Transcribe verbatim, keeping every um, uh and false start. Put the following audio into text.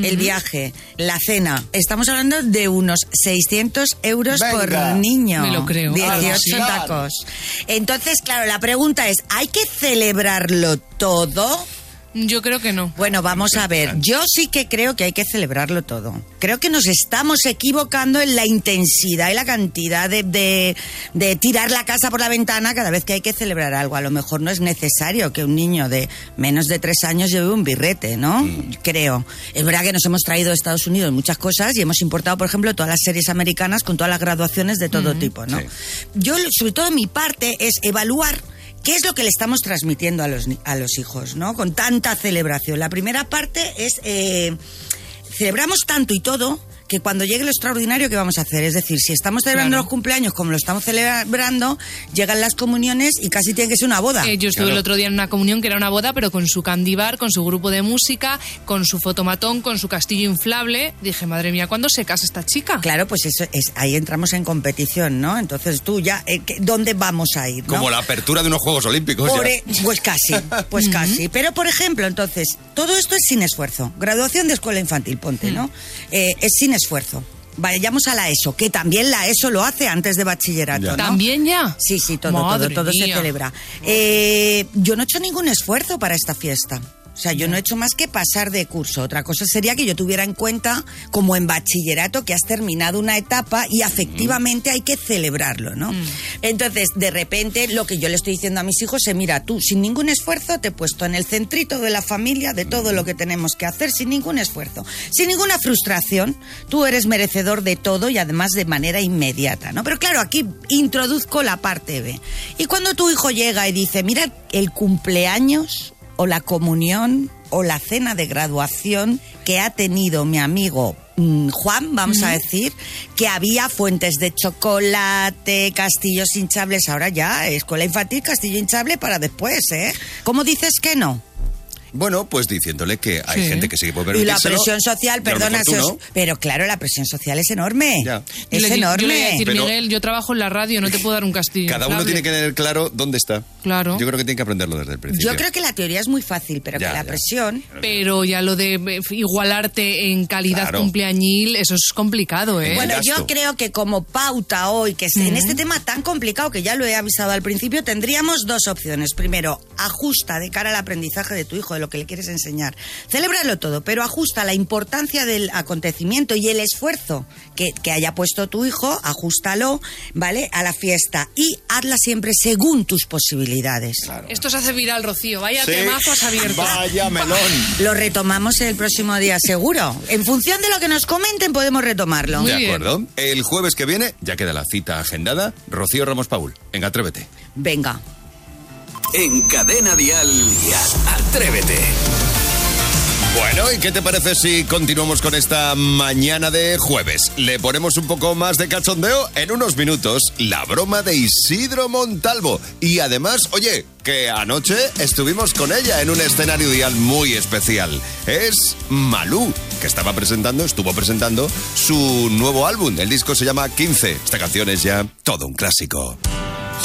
uh-huh. el viaje, la cena. Estamos hablando de unos seiscientos euros Venga. por niño. Me lo creo. dieciocho ah, tacos. Entonces, claro, la pregunta es, ¿hay que celebrarlo todo? Yo creo que no. Bueno, vamos a ver. Yo sí que creo que hay que celebrarlo todo. Creo que nos estamos equivocando en la intensidad y la cantidad de, de, de tirar la casa por la ventana cada vez que hay que celebrar algo. A lo mejor no es necesario que un niño de menos de tres años lleve un birrete, ¿no? Mm. Creo. Es verdad que nos hemos traído de Estados Unidos muchas cosas y hemos importado, por ejemplo, todas las series americanas con todas las graduaciones de todo mm. tipo, ¿no? Sí. Yo, sobre todo, mi parte es evaluar ¿qué es lo que le estamos transmitiendo a los, a los hijos, ¿no? Con tanta celebración. La primera parte es, eh, celebramos tanto y todo, que cuando llegue lo extraordinario, ¿qué vamos a hacer? Es decir, si estamos celebrando claro. los cumpleaños como lo estamos celebrando, llegan las comuniones y casi tiene que ser una boda. Eh, yo estuve claro. el otro día en una comunión que era una boda, pero con su candy bar, con su grupo de música, con su fotomatón, con su castillo inflable. Dije, madre mía, ¿cuándo se casa esta chica? Claro, pues eso es, ahí entramos en competición, ¿no? Entonces tú ya, eh, ¿dónde vamos a ir? ¿no? Como la apertura de unos Juegos Olímpicos. Por, ya. Pues casi, pues uh-huh. casi. Pero, por ejemplo, entonces, todo esto es sin esfuerzo. Graduación de escuela infantil, ponte, uh-huh. ¿no? Eh, es sin esfuerzo. Vayamos a la ESO, que también la ESO lo hace antes de bachillerato, ¿no? ¿También ya? Sí, sí, todo, Madre todo, todo se celebra. Eh, yo no he hecho ningún esfuerzo para esta fiesta. O sea, yo no he hecho más que pasar de curso. Otra cosa sería que yo tuviera en cuenta, como en bachillerato, que has terminado una etapa y afectivamente hay que celebrarlo, ¿no? Mm. Entonces, de repente, lo que yo le estoy diciendo a mis hijos es, mira, tú, sin ningún esfuerzo, te he puesto en el centrito de la familia, de todo lo que tenemos que hacer, sin ningún esfuerzo, sin ninguna frustración. Tú eres merecedor de todo y además de manera inmediata, ¿no? Pero claro, aquí introduzco la parte B. Y cuando tu hijo llega y dice, mira, el cumpleaños o la comunión o la cena de graduación que ha tenido mi amigo mmm, Juan, vamos uh-huh. a decir, que había fuentes de chocolate, castillos hinchables, ahora ya, escuela infantil, castillo hinchable para después, ¿eh? ¿Cómo dices que no? Bueno, pues diciéndole que hay sí. gente que sí que puede permitírselo. Y la presión social, perdona, si os... no. pero claro, la presión social es enorme. Ya. Es le, enorme. Yo le voy a decir, pero... Miguel, yo trabajo en la radio, no te puedo dar un castillo Cada inflable. uno tiene que tener claro dónde está. Claro. Yo creo que tiene que aprenderlo desde el principio. Yo creo que la teoría es muy fácil, pero ya, que la ya. presión... Pero ya lo de igualarte en calidad claro. cumpleañil, eso es complicado, ¿eh? Bueno, yo creo que como pauta hoy, que uh-huh. en este tema tan complicado, que ya lo he avisado al principio, tendríamos dos opciones. Primero, ajusta de cara al aprendizaje de tu hijo, de lo que le quieres enseñar. Celébralo todo, pero ajusta la importancia del acontecimiento y el esfuerzo que, que haya puesto tu hijo, ajústalo, ¿vale?, a la fiesta y hazla siempre según tus posibilidades. Claro. Esto se hace viral, Rocío. Vaya sí. temazo has abierto. Vaya melón. Lo retomamos el próximo día, seguro. En función de lo que nos comenten podemos retomarlo. Muy de acuerdo. Bien. El jueves que viene ya queda la cita agendada. Rocío Ramos Paul. Venga, atrévete. Venga. En Cadena Dial, atrévete. Bueno, ¿y qué te parece si continuamos con esta mañana de jueves? Le ponemos un poco más de cachondeo en unos minutos, la broma de Isidro Montalvo. Y además, oye, que anoche estuvimos con ella en un escenario dial muy especial. Es Malú, que estaba presentando, estuvo presentando su nuevo álbum. El disco se llama quince. Esta canción es ya todo un clásico.